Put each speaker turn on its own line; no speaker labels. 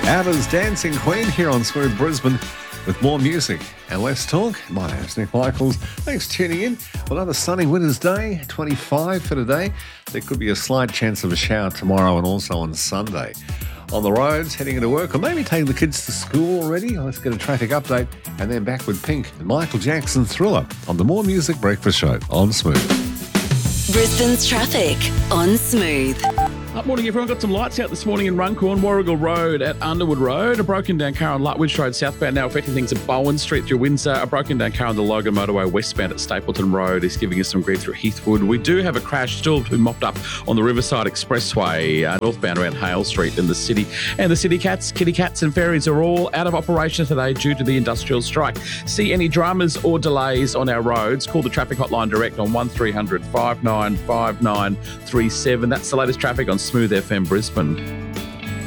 ABBA's Dancing Queen here on Smooth Brisbane with more music and less talk. My name's Nick Michaels. Thanks for tuning in. Well, another sunny winter's day, 25 for today. There could be a slight chance of a shower tomorrow and also on Sunday. On the roads, heading into work, or maybe taking the kids to school already. Let's get a traffic update and then back with Pink and Michael Jackson Thriller on the More Music Breakfast Show on Smooth.
Brisbane's traffic on Smooth.
Morning, everyone. Got some lights out this morning in Runcorn, Warrigal Road at Underwood Road. A broken down car on Lutwidge Road southbound now affecting things at Bowen Street through Windsor. A broken down car on the Logan Motorway westbound at Stapleton Road is giving us some grief through Heathwood. We do have a crash still to be mopped up on the Riverside Expressway, northbound around Hale Street in the city. And the City Cats, Kitty Cats and ferries are all out of operation today due to the industrial strike. See any dramas or delays on our roads, call the traffic hotline direct on 1300 595937. That's the latest traffic on Smooth FM Brisbane.